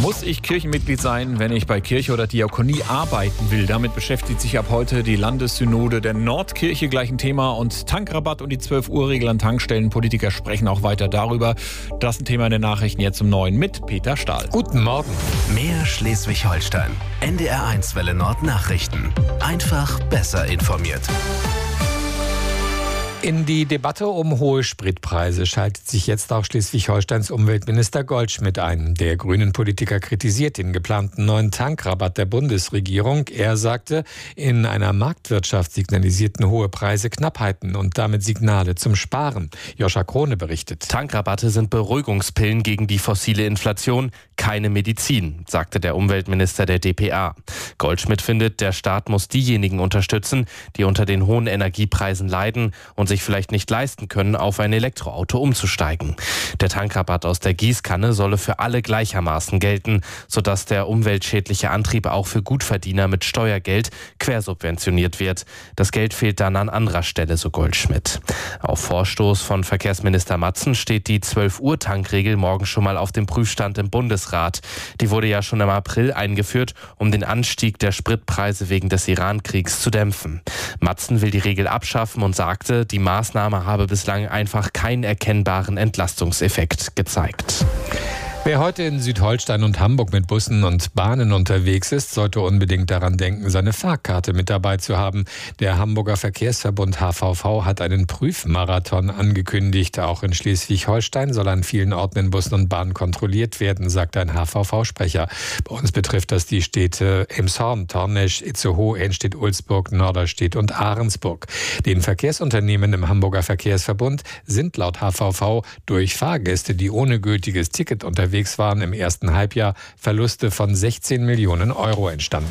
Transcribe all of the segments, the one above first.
Muss ich Kirchenmitglied sein, wenn ich bei Kirche oder Diakonie arbeiten will? Damit beschäftigt sich ab heute die Landessynode der Nordkirche. Gleich ein Thema. Und Tankrabatt und die 12-Uhr-Regel an Tankstellen. Politiker sprechen auch weiter darüber. Das ist ein Thema in den Nachrichten jetzt um 9 mit Peter Stahl. Guten Morgen. Mehr Schleswig-Holstein. NDR1 Welle Nord Nachrichten. Einfach besser informiert. In die Debatte um hohe Spritpreise schaltet sich jetzt auch Schleswig-Holsteins Umweltminister Goldschmidt ein. Der Grünen-Politiker kritisiert den geplanten neuen Tankrabatt der Bundesregierung. Er sagte, in einer Marktwirtschaft signalisierten hohe Preise Knappheiten und damit Signale zum Sparen. Joscha Krone berichtet. Tankrabatte sind Beruhigungspillen gegen die fossile Inflation, keine Medizin, sagte der Umweltminister der dpa. Goldschmidt findet, der Staat muss diejenigen unterstützen, die unter den hohen Energiepreisen leiden und sich vielleicht nicht leisten können, auf ein Elektroauto umzusteigen. Der Tankrabatt aus der Gießkanne solle für alle gleichermaßen gelten, sodass der umweltschädliche Antrieb auch für Gutverdiener mit Steuergeld quersubventioniert wird. Das Geld fehlt dann an anderer Stelle, so Goldschmidt. Auf Vorstoß von Verkehrsminister Matzen steht die 12-Uhr-Tankregel morgen schon mal auf dem Prüfstand im Bundesrat. Die wurde ja schon im April eingeführt, um den Anstieg der Spritpreise wegen des Iran-Kriegs zu dämpfen. Matzen will die Regel abschaffen und sagte, die Maßnahme habe bislang einfach keinen erkennbaren Entlastungseffekt gezeigt. Wer heute in Südholstein und Hamburg mit Bussen und Bahnen unterwegs ist, sollte unbedingt daran denken, seine Fahrkarte mit dabei zu haben. Der Hamburger Verkehrsverbund HVV hat einen Prüfmarathon angekündigt. Auch in Schleswig-Holstein soll an vielen Orten in Bussen und Bahnen kontrolliert werden, sagt ein HVV-Sprecher. Bei uns betrifft das die Städte Elmshorn, Tornesch, Itzehoe, Enstedt-Ulzburg, Norderstedt und Ahrensburg. Den Verkehrsunternehmen im Hamburger Verkehrsverbund sind laut HVV durch Fahrgäste, die ohne gültiges Ticket unterwegs waren, im ersten Halbjahr Verluste von 16 Millionen Euro entstanden.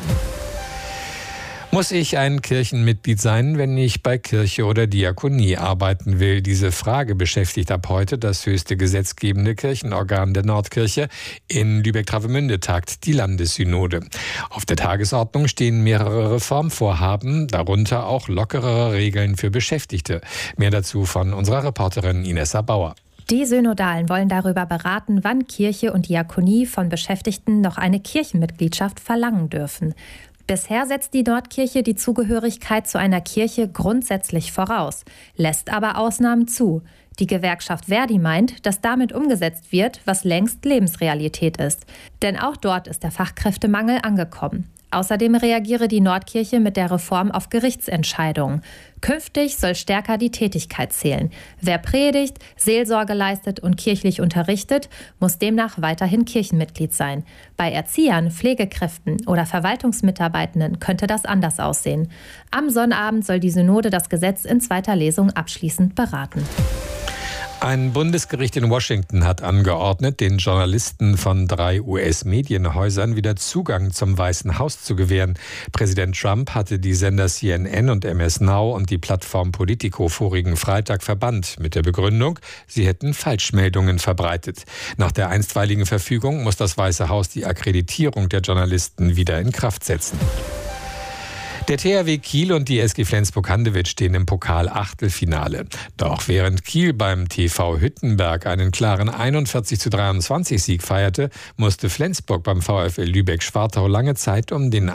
Muss ich ein Kirchenmitglied sein, wenn ich bei Kirche oder Diakonie arbeiten will? Diese Frage beschäftigt ab heute das höchste gesetzgebende Kirchenorgan der Nordkirche. In Lübeck-Travemünde tagt die Landessynode. Auf der Tagesordnung stehen mehrere Reformvorhaben, darunter auch lockerere Regeln für Beschäftigte. Mehr dazu von unserer Reporterin Inessa Bauer. Die Synodalen wollen darüber beraten, wann Kirche und Diakonie von Beschäftigten noch eine Kirchenmitgliedschaft verlangen dürfen. Bisher setzt die Nordkirche die Zugehörigkeit zu einer Kirche grundsätzlich voraus, lässt aber Ausnahmen zu. Die Gewerkschaft Verdi meint, dass damit umgesetzt wird, was längst Lebensrealität ist. Denn auch dort ist der Fachkräftemangel angekommen. Außerdem reagiere die Nordkirche mit der Reform auf Gerichtsentscheidungen. Künftig soll stärker die Tätigkeit zählen. Wer predigt, Seelsorge leistet und kirchlich unterrichtet, muss demnach weiterhin Kirchenmitglied sein. Bei Erziehern, Pflegekräften oder Verwaltungsmitarbeitenden könnte das anders aussehen. Am Sonnabend soll die Synode das Gesetz in zweiter Lesung abschließend beraten. Ein Bundesgericht in Washington hat angeordnet, den Journalisten von 3 US-Medienhäusern wieder Zugang zum Weißen Haus zu gewähren. Präsident Trump hatte die Sender CNN und MS Now und die Plattform Politico vorigen Freitag verbannt, mit der Begründung, sie hätten Falschmeldungen verbreitet. Nach der einstweiligen Verfügung muss das Weiße Haus die Akkreditierung der Journalisten wieder in Kraft setzen. Der THW Kiel und die SG Flensburg-Handewitt stehen im Pokal-Achtelfinale. Doch während Kiel beim TV Hüttenberg einen klaren 41:23 feierte, musste Flensburg beim VfL Lübeck-Schwartau lange Zeit um den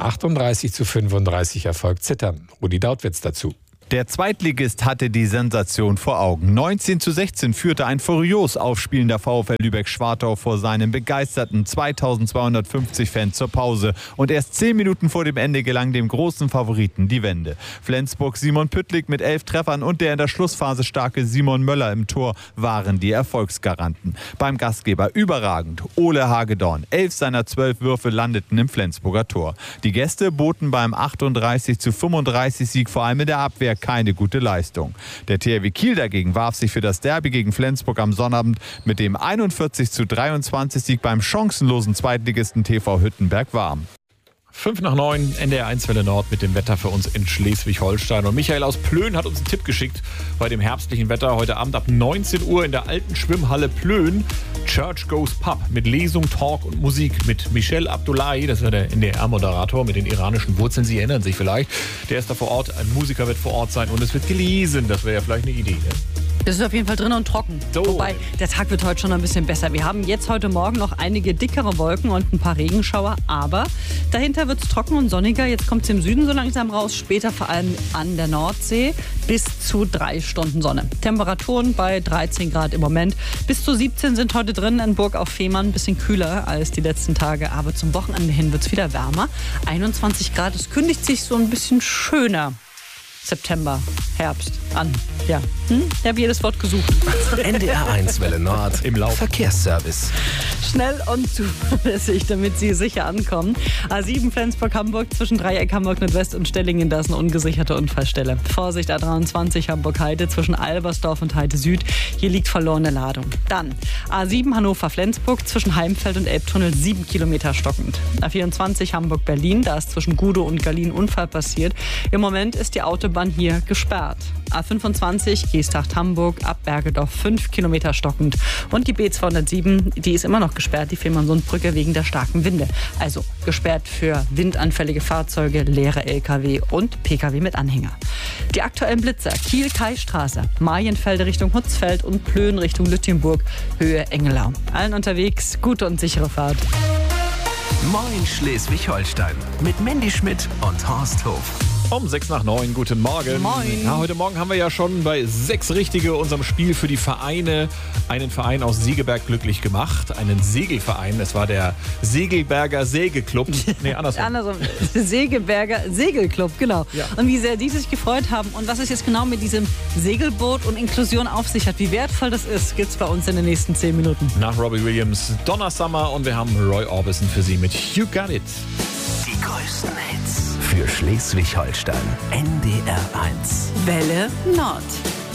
38:35 Erfolg zittern. Rudi Dautwitz dazu. Der Zweitligist hatte die Sensation vor Augen. 19:16 führte ein furios aufspielender VfL Lübeck-Schwartau vor seinen begeisterten 2250 Fans zur Pause. Und erst 10 Minuten vor dem Ende gelang dem großen Favoriten die Wende. Flensburg Simon Püttlik mit 11 Treffern und der in der Schlussphase starke Simon Möller im Tor waren die Erfolgsgaranten. Beim Gastgeber überragend. Ole Hagedorn. 11 seiner 12 Würfe landeten im Flensburger Tor. Die Gäste boten beim 38:35 Sieg vor allem in der Abwehr keine gute Leistung. Der THW Kiel dagegen warf sich für das Derby gegen Flensburg am Sonnabend mit dem 41:23 Sieg beim chancenlosen Zweitligisten TV Hüttenberg warm. 5:09, NDR1 Welle Nord mit dem Wetter für uns in Schleswig-Holstein. Und Michael aus Plön hat uns einen Tipp geschickt bei dem herbstlichen Wetter. Heute Abend ab 19 Uhr in der alten Schwimmhalle Plön. Church Goes Pub mit Lesung, Talk und Musik mit Michel Abdullahi. Das ist ja der NDR-Moderator mit den iranischen Wurzeln. Sie erinnern sich vielleicht. Der ist da vor Ort. Ein Musiker wird vor Ort sein und es wird gelesen. Das wäre ja vielleicht eine Idee. Ne? Das ist auf jeden Fall drin und trocken. So. Wobei, der Tag wird heute schon ein bisschen besser. Wir haben jetzt heute Morgen noch einige dickere Wolken und ein paar Regenschauer, aber dahinter wird es trocken und sonniger. Jetzt kommt es im Süden so langsam raus, später vor allem an der Nordsee bis zu 3 Stunden Sonne. Temperaturen bei 13 Grad im Moment. Bis zu 17 sind heute drin in Burg auf Fehmarn. Ein bisschen kühler als die letzten Tage, aber zum Wochenende hin wird es wieder wärmer. 21 Grad, es kündigt sich so ein bisschen schöner September, Herbst an. Ja, ich habe jedes Wort gesucht. NDR1 Welle Nord Im Lauf. Verkehrsservice. Schnell und zuverlässig, damit Sie sicher ankommen. A7 Flensburg-Hamburg zwischen Dreieck Hamburg-Nordwest und Stellingen, da ist eine ungesicherte Unfallstelle. Vorsicht, A23 Hamburg-Heide zwischen Albersdorf und Heide Süd. Hier liegt verlorene Ladung. Dann A7 Hannover-Flensburg zwischen Heimfeld und Elbtunnel 7 Kilometer stockend. A24 Hamburg-Berlin, da ist zwischen Gudow und Gallien Unfall passiert. Im Moment ist die Autobahn hier gesperrt. A25 Geesthacht-Hamburg ab Bergedorf 5 Kilometer stockend. Und die B207, die ist immer noch gesperrt, die Fehmarnsundbrücke wegen der starken Winde. Also gesperrt für windanfällige Fahrzeuge, leere LKW und PKW mit Anhänger. Die aktuellen Blitzer: Kiel-Kai-Straße, Marienfelde Richtung Hutzfeld und Plön Richtung Lütjenburg, Höhe Engelau. Allen unterwegs gute und sichere Fahrt. Moin Schleswig-Holstein mit Mandy Schmidt und Horst Hof. Um 8:06, guten Morgen. Moin. Ja, heute Morgen haben wir ja schon bei 6 Richtige unserem Spiel für die Vereine einen Verein aus Segeberg glücklich gemacht. Einen Segelverein. Es war der Segelberger Segelclub. Nee, andersrum. Segeberger Segelclub, genau. Ja. Und wie sehr die sich gefreut haben und was es jetzt genau mit diesem Segelboot und Inklusion auf sich hat, wie wertvoll das ist, gibt's bei uns in den nächsten 10 Minuten. Nach Robbie Williams, Donna Summer und wir haben Roy Orbison für Sie mit You Got It. Die größten Hits für Schleswig-Holstein. NDR1. Welle Nord.